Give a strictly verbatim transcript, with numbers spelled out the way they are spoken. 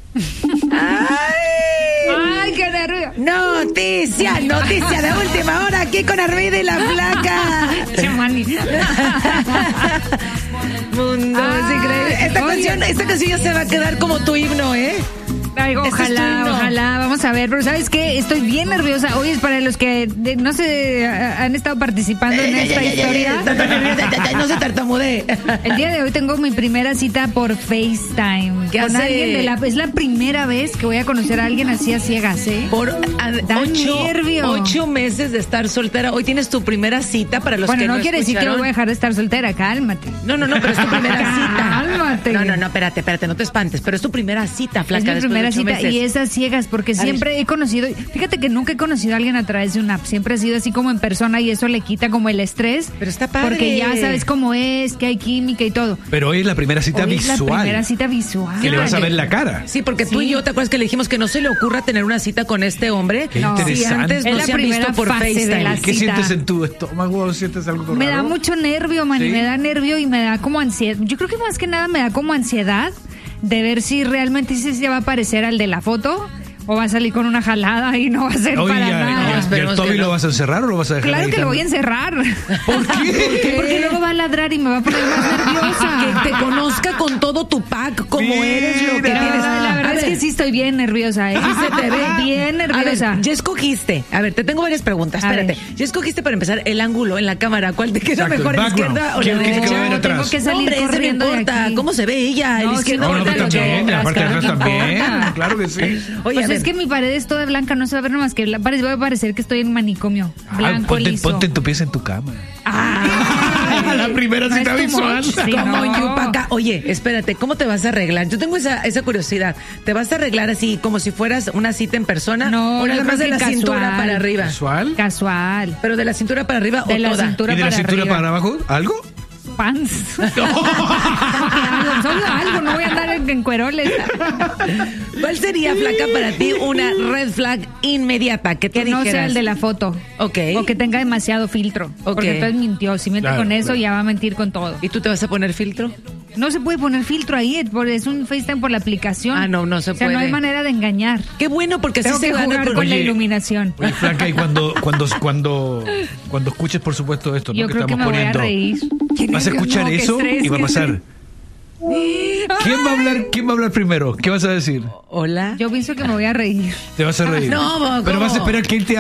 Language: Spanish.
¡Ay! ¡Ay, qué nervio! Noticia, noticia de última hora aquí con Armida y la Flaca. Mundo, Ah, es increíble. Esta oye. canción, esta canción ya se va a quedar como tu himno, ¿eh? Ay, Ese es tu ojalá, himno. ojalá, vamos a ver, pero ¿sabes qué? Estoy bien nerviosa. Hoy es para los que de- no se a- han estado participando en esta historia. No se tartamudee. El día de hoy tengo mi primera cita por FaceTime. ¿Qué con hace? alguien de la, es la primera vez que voy a conocer a alguien así a ciegas, ¿eh? Por a- Da ocho, nervio. ocho meses de estar soltera. Hoy tienes tu primera cita para los Bueno, que no, no quiere decir que escucharon. voy a dejar de estar soltera, cálmate. No, no, no, pero es tu primera cita. Cálmate. No, no, no, espérate, espérate, no te espantes. Pero es tu primera cita, Flaca. Es mi después de primera ocho cita meses. y es a ciegas porque A siempre ver. he conocido, fíjate que nunca he conocido a alguien a través de una app, siempre ha sido así como en persona y eso le quita como el estrés. Pero está padre. Porque ya sabes cómo es, que hay química y todo. Pero hoy es la primera cita Hoy es la visual. primera cita visual. Que le vas a ver la cara. Sí, porque tú Sí. y yo, ¿te acuerdas que le dijimos que no se le ocurra tener una cita con este hombre? Qué No. Si interesante. antes Es no la se han primera visto por fase de FaceTime. la ¿Qué cita. sientes en tu estómago? ¿Sientes algo Me raro? da mucho nervio, man, ¿Sí? me da nervio y me da como ansiedad. Yo creo que más que nada me da como ansiedad de ver si realmente sí se va a parecer al de la foto o va a salir con una jalada y no va a ser Oye, para ¿y a- nada. y a- ¿y al Esperemos Toby que no. lo vas a encerrar o lo vas a dejar Claro ahí que lo voy a también? encerrar. ¿Por qué? Porque luego va a ladrar y me va a poner más nerviosa. Que te conozca con todo tu pack, como Mira. eres, lo que La tienes. verdad, la verdad A es ver, que sí estoy bien nerviosa, ¿eh? Sí se te ve bien A nerviosa. ver, ya escogiste. A ver, te tengo varias preguntas. A Espérate. ver. Ya escogiste para empezar el ángulo en la cámara. ¿Cuál te queda Exacto, mejor, el la background. izquierda o la ¿Quién quieres que derecha? me vean No, atrás? tengo que No, salir hombre, ese no corriendo de importa. aquí. ¿Cómo se ve ella? No, ¿El sí izquierdo No, o no, la pero importa lo que también, hay la parte de atrás, atrás no también. importa. Claro que sí. Oye, Pues a es ver. que mi pared es toda blanca, no se va a ver más que la pared, va a parecer que estoy en manicomio. Ah, Blanco, ponte, liso. ponte tu pies en tu cama. Ay, La primera no cita es too visual. much, sí, Como no. en Yupaca. Oye, espérate, ¿cómo te vas a arreglar? Yo tengo esa, esa curiosidad. ¿Te vas a arreglar así como si fueras una cita en persona? No, o yo nada creo más de que la casual. cintura para arriba. ¿Casual? Casual. Pero de la cintura para arriba De o la toda. cintura ¿Y de la para cintura arriba. para abajo? ¿Algo? Pants. Algo, solo algo, no voy a andar en, en cueroles. ¿Cuál sería, Flaca, para ti una red flag inmediata? Que, tú Que no sea dijeras? el de la foto. Ok. O que tenga demasiado filtro. Ok. Porque entonces mintió. Si miente Claro, con eso, claro. ya va a mentir con todo. ¿Y tú te vas a poner filtro? No se puede poner filtro ahí, por- es un FaceTime por la aplicación. Ah, no, no se O sea, no puede. hay manera de engañar. Qué bueno, porque así Tengo se que gana jugar con... con la Oye, iluminación. Oye, Flaca, y cuando, cuando, cuando, cuando escuches, por supuesto, esto, ¿no? Yo que creo que estamos me voy a poniendo, reír. Qué vas a nervios, escuchar no, qué eso estrés, y va a qué pasar. estrés. ¿Quién va a hablar? ¿Quién va a hablar primero? ¿Qué vas a decir? Hola. Yo pienso que me voy a reír. Te vas a reír. No, ¿cómo? Pero vas a esperar que él te